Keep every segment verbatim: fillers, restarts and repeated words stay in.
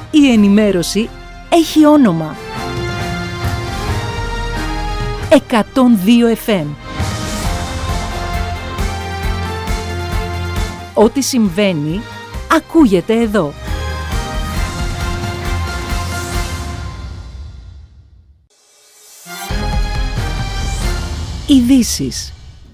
Η ενημέρωση έχει όνομα. εκατόν δύο εφ εμ. Ό,τι συμβαίνει, ακούγεται εδώ. Ειδήσεις.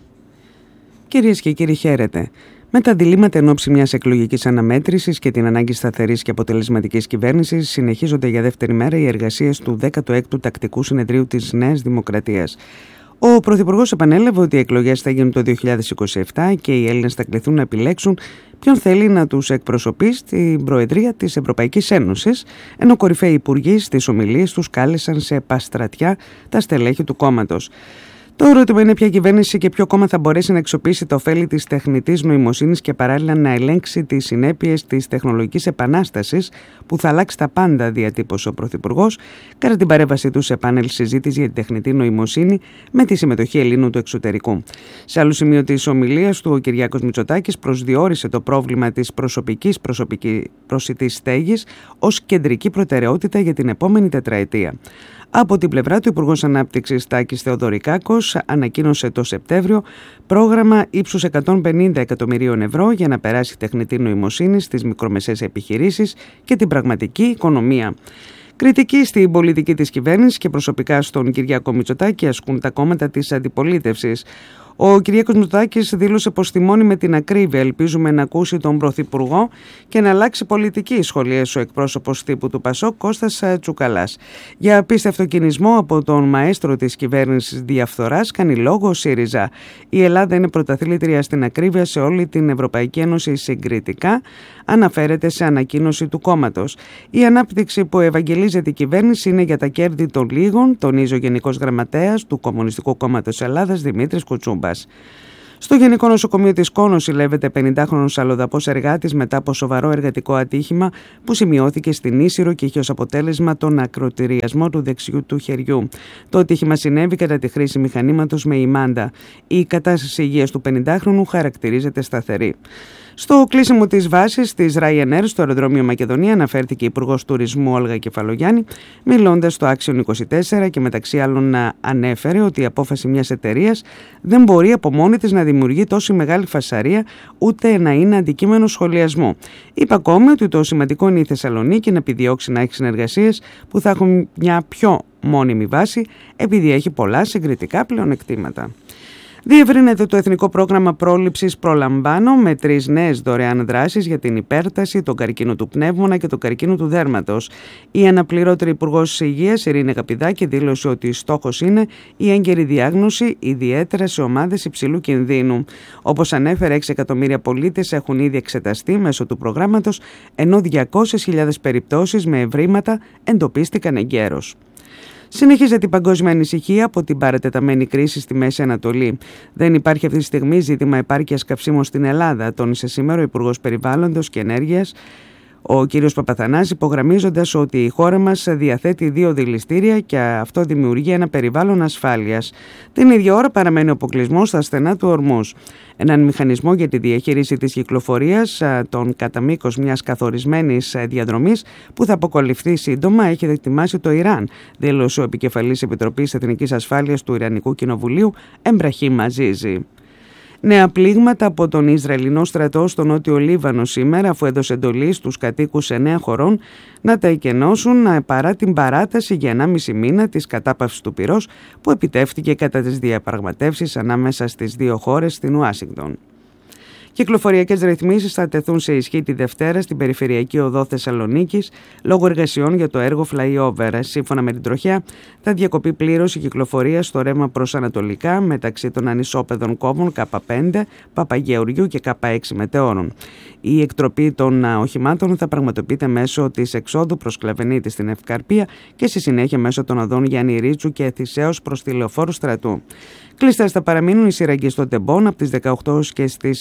Κυρίες και κύριοι, χαίρετε. Με τα διλήμματα εν ώψη μιας εκλογικής αναμέτρησης και την ανάγκη σταθερής και αποτελεσματικής κυβέρνησης, συνεχίζονται για δεύτερη μέρα οι εργασίες του δέκατου έκτου Τακτικού Συνεδρίου της Νέας Δημοκρατίας. Ο Πρωθυπουργός επανέλαβε ότι οι εκλογές θα γίνουν το δύο χιλιάδες είκοσι επτά και οι Έλληνες θα κληθούν να επιλέξουν ποιον θέλει να τους εκπροσωπεί στην Προεδρία της Ευρωπαϊκής Ένωσης, ενώ κορυφαίοι υπουργοί στις ομιλίες τους κάλεσαν σε παστρατιά τα στελέχη του κόμματος. Το ερώτημα είναι ποια κυβέρνηση και ποιο κόμμα θα μπορέσει να αξιοποιήσει το ωφέλη της τεχνητής νοημοσύνης και παράλληλα να ελέγξει τις συνέπειες της τεχνολογικής επανάστασης που θα αλλάξει τα πάντα, διατύπωσε ο Πρωθυπουργός κατά την παρέμβασή του σε πάνελ συζήτηση για την τεχνητή νοημοσύνη με τη συμμετοχή Ελλήνων του εξωτερικού. Σε άλλο σημείο της ομιλίας του, ο Κυριάκος Μητσοτάκης προσδιορίσε το πρόβλημα της προσωπικής προσιτής στέγης ως κεντρική προτεραιότητα για την επόμενη τετραετία. Από την πλευρά του, Υπουργός Ανάπτυξης Τάκης Θεοδωρικάκος ανακοίνωσε το Σεπτέμβριο πρόγραμμα ύψους εκατόν πενήντα εκατομμυρίων ευρώ για να περάσει τεχνητή νοημοσύνη στις μικρομεσαίες επιχειρήσεις και την πραγματική οικονομία. Κριτική στην πολιτική της κυβέρνησης και προσωπικά στον Κυριάκο Μητσοτάκη ασκούν τα κόμματα της αντιπολίτευσης. Ο Κυριάκος Μητσοτάκης δήλωσε πως θυμώνει με την ακρίβεια. Ελπίζουμε να ακούσει τον Πρωθυπουργό και να αλλάξει πολιτική, σχολίασε ο εκπρόσωπος τύπου του Πασόκ Κώστας Τσουκαλάς. Για απίστευτο κινησμό από τον μαέστρο της κυβέρνησης διαφθοράς κάνει λόγο ο ΣΥΡΙΖΑ. Η Ελλάδα είναι πρωταθλήτρια στην ακρίβεια σε όλη την Ευρωπαϊκή Ένωση συγκριτικά, αναφέρεται σε ανακοίνωση του κόμματος. Η ανάπτυξη που ευαγγελίζεται η κυβέρνηση είναι για τα κέρδη των λίγων, τονίζει ο Γενικός Γραμματέας του Κομμουνιστικού Κόμματος Ελλάδας Δημήτρης Κουτσούμπας. Στο Γενικό Νοσοκομείο της Κόνος συλλεύεται πενηντάχρονος αλλοδαπός εργάτης μετά από σοβαρό εργατικό ατύχημα που σημειώθηκε στην Ίσυρο και είχε ως αποτέλεσμα τον ακροτηριασμό του δεξιού του χεριού. Το ατύχημα συνέβη κατά τη χρήση μηχανήματος με ημάντα. Η κατάσταση υγείας του πενηντάχρονου χαρακτηρίζεται σταθερή. Στο κλείσιμο της βάσης της Ryanair στο αεροδρόμιο Μακεδονία αναφέρθηκε η Υπουργός Τουρισμού Όλγα Κεφαλογιάννη, μιλώντας στο Άξιον είκοσι τέσσερα και μεταξύ άλλων ανέφερε ότι η απόφαση μιας εταιρείας δεν μπορεί από μόνη της να δημιουργεί τόση μεγάλη φασαρία ούτε να είναι αντικείμενο σχολιασμού. Είπε ακόμη ότι το σημαντικό είναι η Θεσσαλονίκη να επιδιώξει να έχει συνεργασίες που θα έχουν μια πιο μόνιμη βάση επειδή έχει πολλά συγκριτικά πλεονεκτήματα. Διευρύνεται το Εθνικό Πρόγραμμα Πρόληψης Προλαμβάνω με τρεις νέες δωρεάν δράσεις για την υπέρταση, τον καρκίνο του πνεύμονα και τον καρκίνο του δέρματος. Η αναπληρώτρη Υπουργός Υγείας Ειρήνη Καπηδάκη δήλωσε ότι στόχος είναι η έγκαιρη διάγνωση, ιδιαίτερα σε ομάδες υψηλού κινδύνου. Όπως ανέφερε, έξι εκατομμύρια πολίτες έχουν ήδη εξεταστεί μέσω του προγράμματος, ενώ διακόσιες χιλιάδες περιπτώσεις με ευρήματα εντοπίστηκαν εγκαίρως. Συνεχίζεται η παγκόσμια ανησυχία από την παρατεταμένη κρίση στη Μέση Ανατολή. Δεν υπάρχει αυτή τη στιγμή ζήτημα επάρκειας καυσίμων στην Ελλάδα, τόνισε σήμερα ο Υπουργός Περιβάλλοντος και Ενέργειας, ο κ. Παπαθανάσης, υπογραμμίζοντας ότι η χώρα μας διαθέτει δύο δηληστήρια και αυτό δημιουργεί ένα περιβάλλον ασφάλειας. Την ίδια ώρα παραμένει ο αποκλεισμός στα στενά του Ορμούζ. Έναν μηχανισμό για τη διαχείριση της κυκλοφορίας των κατά μήκος μιας καθορισμένης διαδρομής που θα αποκαλυφθεί σύντομα έχει ετοιμάσει το Ιράν, δήλωσε ο επικεφαλής Επιτροπής Εθνικής Ασφάλειας του Ιρανικού Κοινοβουλίου Εμπραχίμ Αζίζη. Νέα πλήγματα από τον Ισραηλινό στρατό στο Νότιο Λίβανο σήμερα, αφού έδωσε εντολή στους κατοίκους εννέα χωρών να τα εκενώσουν παρά την παράταση για ενάμιση μήνα της κατάπαυσης του πυρός που επιτεύχθηκε κατά τις διαπραγματεύσεις ανάμεσα στις δύο χώρες στην Ουάσιγκτον. Κυκλοφοριακές ρυθμίσεις θα τεθούν σε ισχύ τη Δευτέρα στην περιφερειακή οδό Θεσσαλονίκης λόγω εργασιών για το έργο flyover. Σύμφωνα με την τροχιά, θα διακοπεί πλήρως η κυκλοφορία στο ρέμα προς ανατολικά μεταξύ των ανισόπεδων κόμβων Κ πέντε, Παπαγεωργιού και Κ έξι Μετεώρων. Η εκτροπή των οχημάτων θα πραγματοποιείται μέσω της εξόδου προς Κλαβενίτη στην Ευκαρπία και στη συνέχεια μέσω των οδών Γιάννη Ρίτσου και Θησέως προς τη Λεωφόρο Στρατού. Κλειστές θα παραμείνουν οι σειραγγείς των τεμπών από τις δεκαοκτώ και στις είκοσι δύο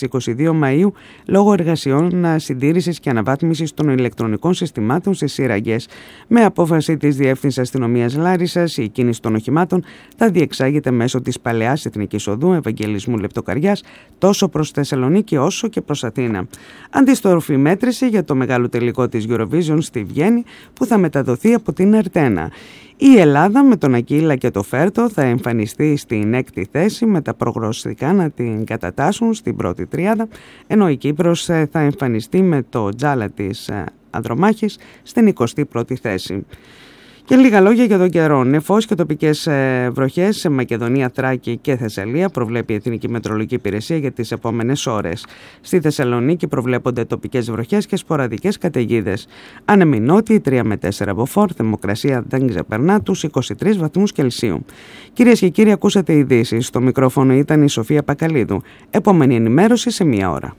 εικοστή δεύτερη Μαΐου λόγω εργασιών συντήρησης και αναβάθμισης των ηλεκτρονικών συστημάτων σε σύραγγες. Με απόφαση της Διεύθυνσης Αστυνομίας Λάρισσας, η κίνηση των οχημάτων θα διεξάγεται μέσω της Παλαιάς Εθνικής Οδού Ευαγγελισμού Λεπτοκαριάς τόσο προς Θεσσαλονίκη όσο και προς Αθήνα. Αντίστροφη μέτρηση για το μεγάλο τελικό της Eurovision στη Βιέννη που θα μεταδοθεί από την Ερτένα. Η Ελλάδα με τον Ακύλα και το Φέρτο θα εμφανιστεί στην έκτη θέση με τα προγνωστικά να την κατατάσσουν στην πρώτη τριάδα, ενώ η Κύπρος θα εμφανιστεί με το Τζάλα της Ανδρομάχης στην εικοστή πρώτη θέση. Και λίγα λόγια για τον καιρό. Νεφός και τοπικές βροχές σε Μακεδονία, Θράκη και Θεσσαλία προβλέπει η Εθνική Μετρολογική Υπηρεσία για τις επόμενες ώρες. Στη Θεσσαλονίκη προβλέπονται τοπικές βροχές και σποραδικές καταιγίδες. Άνεμοι νότιοι τρία με τέσσερα μποφόρ, θερμοκρασία δεν ξεπερνά τους είκοσι τρεις βαθμούς Κελσίου. Κυρίες και κύριοι, ακούσατε ειδήσεις. Στο μικρόφωνο ήταν η Σοφία Πακαλίδου. Επόμενη ενημέρωση σε μία ώρα.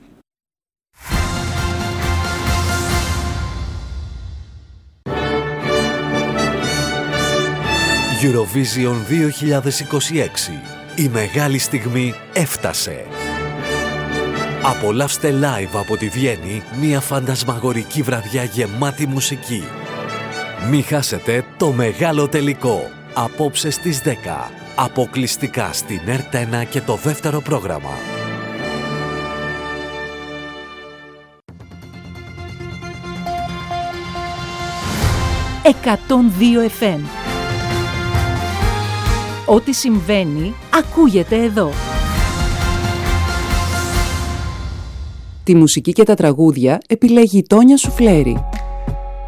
Eurovision δύο χιλιάδες είκοσι έξι. Η μεγάλη στιγμή έφτασε. Απολαύστε live από τη Βιέννη μια φαντασμαγορική βραδιά γεμάτη μουσική. Μη χάσετε το μεγάλο τελικό. Απόψε στις δέκα. Αποκλειστικά στην Ερτένα και το δεύτερο πρόγραμμα. εκατόν δύο εφ εμ. Ό,τι συμβαίνει, ακούγεται εδώ. Τη μουσική και τα τραγούδια επιλέγει η Τόνια Σουφλέρη.